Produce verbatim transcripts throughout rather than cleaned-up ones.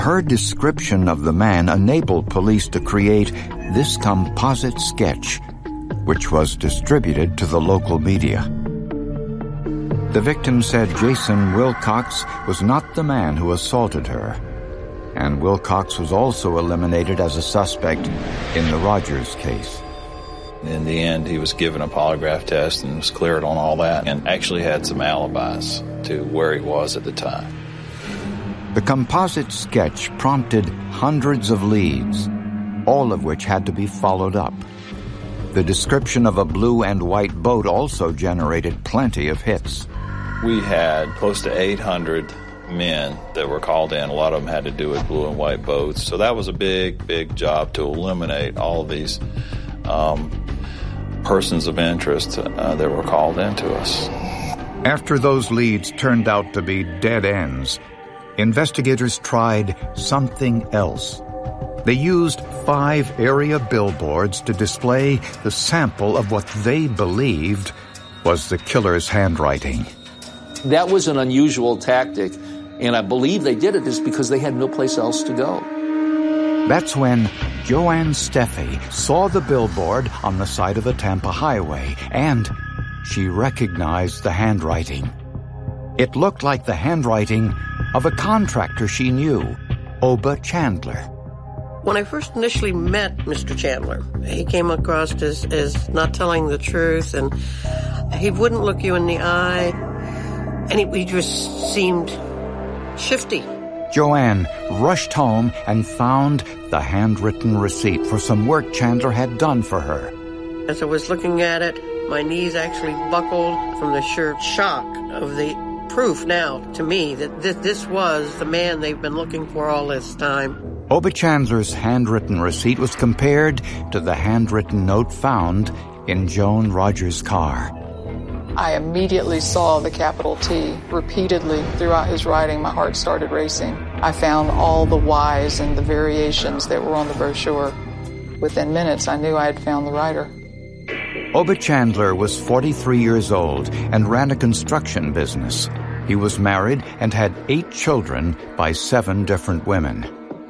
Her description of the man enabled police to create this composite sketch, which was distributed to the local media. The victim said Jason Wilcox was not the man who assaulted her, and Wilcox was also eliminated as a suspect in the Rogers case. In the end, he was given a polygraph test and was cleared on all that, and actually had some alibis to where he was at the time. The composite sketch prompted hundreds of leads, all of which had to be followed up. The description of a blue and white boat also generated plenty of hits. We had close to eight hundred men that were called in. A lot of them had to do with blue and white boats. So that was a big, big job to eliminate all of these um, persons of interest uh, that were called into us. After those leads turned out to be dead ends, investigators tried something else. They used five area billboards to display the sample of what they believed was the killer's handwriting. That was an unusual tactic, and I believe they did it just because they had no place else to go. That's when Joanne Steffi saw the billboard on the side of the Tampa highway, and she recognized the handwriting. It looked like the handwriting of a contractor she knew, Oba Chandler. When I first initially met Mister Chandler, he came across as, as not telling the truth, and he wouldn't look you in the eye, and he, he just seemed shifty. Joanne rushed home and found the handwritten receipt for some work Chandler had done for her. As I was looking at it, my knees actually buckled from the sheer shock of the proof now to me that th- this was the man they've been looking for all this time. Oba Chandler's handwritten receipt was compared to the handwritten note found in Joan Rogers' car. I immediately saw the capital T repeatedly throughout his writing. My heart started racing. I found all the Y's and the variations that were on the brochure. Within minutes, I knew I had found the writer. Oba Chandler was forty-three years old and ran a construction business. He was married and had eight children by seven different women.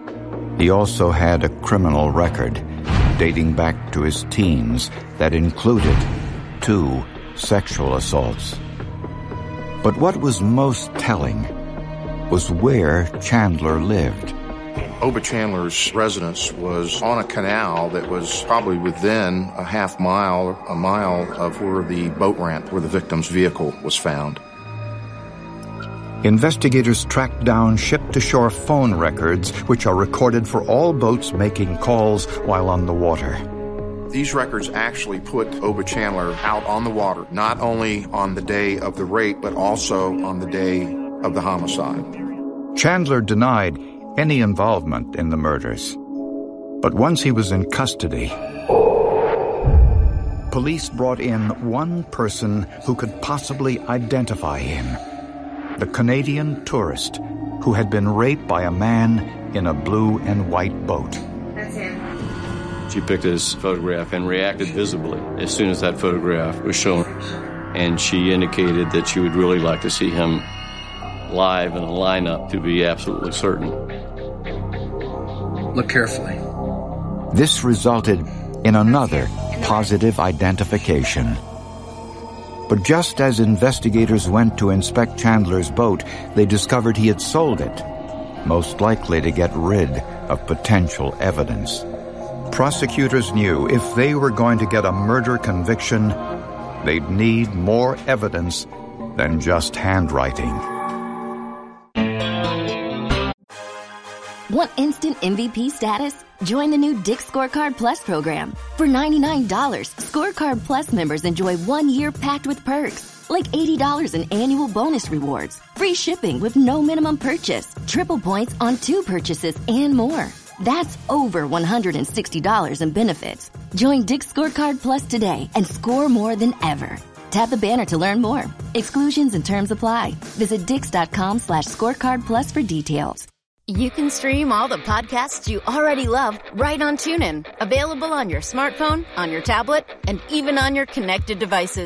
He also had a criminal record dating back to his teens that included two sexual assaults. But what was most telling was where Chandler lived. Oba Chandler's residence was on a canal that was probably within a half mile, a mile of where the boat ramp, where the victim's vehicle was found. Investigators tracked down ship-to-shore phone records, which are recorded for all boats making calls while on the water. These records actually put Oba Chandler out on the water, not only on the day of the rape, but also on the day of the homicide. Chandler denied any involvement in the murders. But once he was in custody, police brought in one person who could possibly identify him. The Canadian tourist who had been raped by a man in a blue and white boat. That's him. She picked his photograph and reacted visibly as soon as that photograph was shown. And she indicated that she would really like to see him live in a lineup to be absolutely certain. Look carefully. This resulted in another positive identification. But just as investigators went to inspect Chandler's boat, they discovered he had sold it, most likely to get rid of potential evidence. Prosecutors knew if they were going to get a murder conviction, they'd need more evidence than just handwriting. Want instant M V P status? Join the new Dick's Scorecard Plus program. For ninety-nine dollars, Scorecard Plus members enjoy one year packed with perks, like eighty dollars in annual bonus rewards, free shipping with no minimum purchase, triple points on two purchases, and more. That's over one hundred sixty dollars in benefits. Join Dick's Scorecard Plus today and score more than ever. Tap the banner to learn more. Exclusions and terms apply. Visit dix.com slash scorecard plus for details. You can stream all the podcasts you already love right on TuneIn. Available on your smartphone, on your tablet, and even on your connected devices.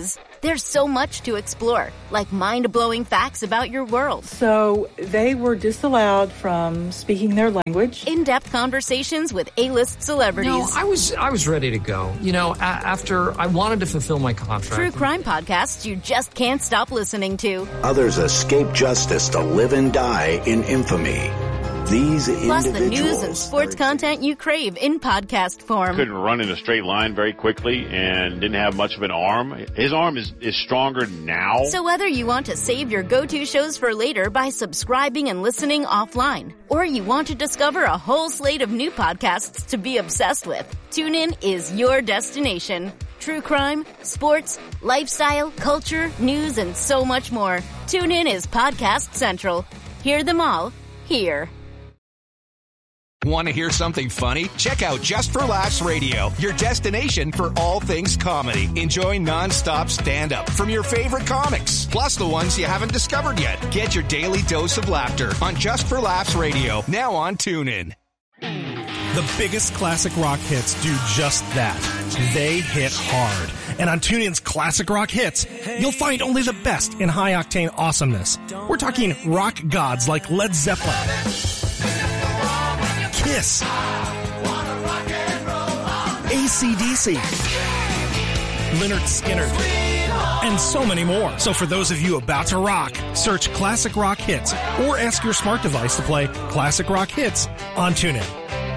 There's so much to explore, like mind-blowing facts about your world. So they were disallowed from speaking their language. In-depth conversations with A-list celebrities. No, I was I was ready to go. You know, a- after I wanted to fulfill my contract. True crime podcasts you just can't stop listening to. Others escape justice to live and die in infamy. These Plus individuals... the news and sports content you crave in podcast form. Couldn't run in a straight line very quickly and didn't have much of an arm. His arm is, is stronger now. So whether you want to save your go-to shows for later by subscribing and listening offline, or you want to discover a whole slate of new podcasts to be obsessed with, TuneIn is your destination. True crime, sports, lifestyle, culture, news, and so much more. TuneIn is Podcast Central. Hear them all here. Want to hear something funny? Check out Just for Laughs Radio, your destination for all things comedy. Enjoy nonstop stand-up from your favorite comics, plus the ones you haven't discovered yet. Get your daily dose of laughter on Just for Laughs Radio, now on TuneIn. The biggest classic rock hits do just that. They hit hard. And on TuneIn's Classic Rock Hits, you'll find only the best in high-octane awesomeness. We're talking rock gods like Led Zeppelin, Kiss, A C D C, Lynyrd Skynyrd, and so many more. So for those of you about to rock, search Classic Rock Hits or ask your smart device to play Classic Rock Hits on TuneIn.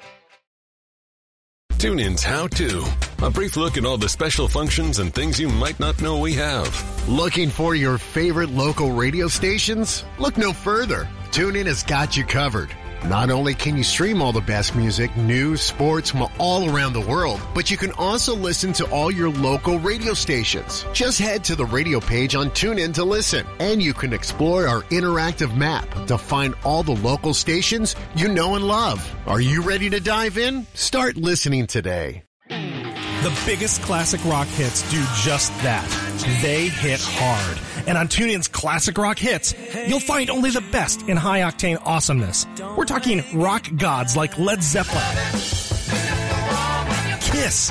TuneIn's How To. A brief look at all the special functions and things you might not know we have. Looking for your favorite local radio stations? Look no further. TuneIn has got you covered. Not only can you stream all the best music, news, sports from all around the world, but you can also listen to all your local radio stations. Just head to the radio page on TuneIn to listen, and you can explore our interactive map to find all the local stations you know and love. Are you ready to dive in? Start listening today. The biggest classic rock hits do just that. They hit hard. And on TuneIn's Classic Rock Hits, you'll find only the best in high-octane awesomeness. We're talking rock gods like Led Zeppelin, Kiss,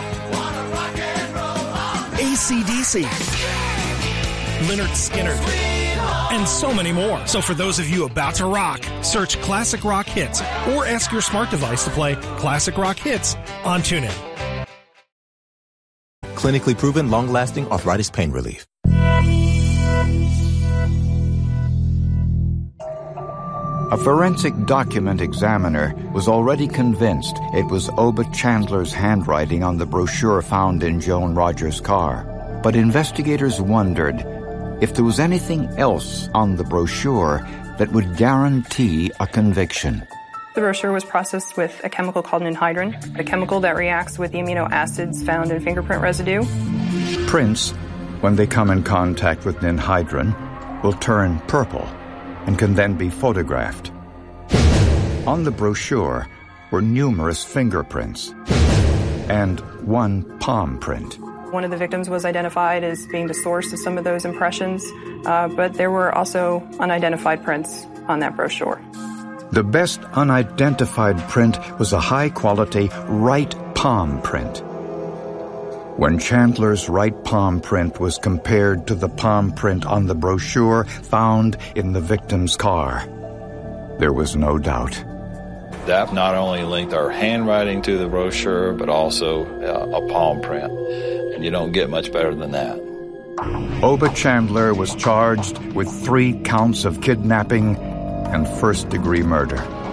A C D C, Lynyrd Skynyrd, and so many more. So for those of you about to rock, search Classic Rock Hits or ask your smart device to play Classic Rock Hits on TuneIn. Clinically proven, long-lasting arthritis pain relief. A forensic document examiner was already convinced it was Oba Chandler's handwriting on the brochure found in Joan Rogers' car. But investigators wondered if there was anything else on the brochure that would guarantee a conviction. The brochure was processed with a chemical called ninhydrin, a chemical that reacts with the amino acids found in fingerprint residue. Prints, when they come in contact with ninhydrin, will turn purple and can then be photographed. On the brochure were numerous fingerprints and one palm print. One of the victims was identified as being the source of some of those impressions, uh, but there were also unidentified prints on that brochure. The best unidentified print was a high-quality right palm print. When Chandler's right palm print was compared to the palm print on the brochure found in the victim's car, there was no doubt. That not only linked our handwriting to the brochure, but also uh, a palm print. And you don't get much better than that. Oba Chandler was charged with three counts of kidnapping and first-degree murder.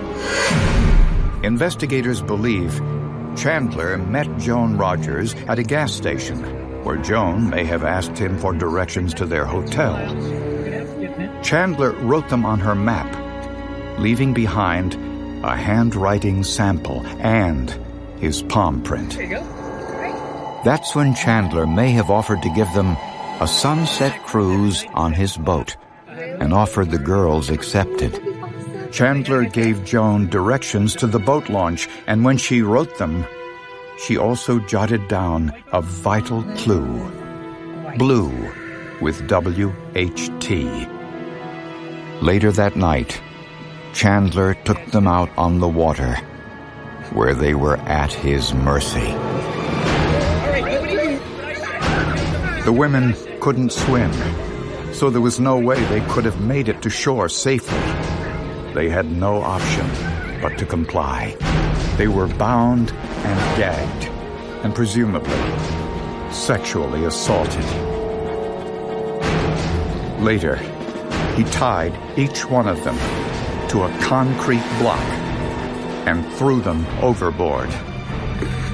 Investigators believe Chandler met Joan Rogers at a gas station, where Joan may have asked him for directions to their hotel. Chandler wrote them on her map, leaving behind a handwriting sample and his palm print. There you go. That's when Chandler may have offered to give them a sunset cruise on his boat, and offered the girls accepted. Chandler gave Joan directions to the boat launch, and when she wrote them, she also jotted down a vital clue. Blue with W H T. Later that night, Chandler took them out on the water, where they were at his mercy. The women couldn't swim, so there was no way they could have made it to shore safely. They had no option but to comply. They were bound and gagged, and presumably sexually assaulted. Later, he tied each one of them to a concrete block and threw them overboard.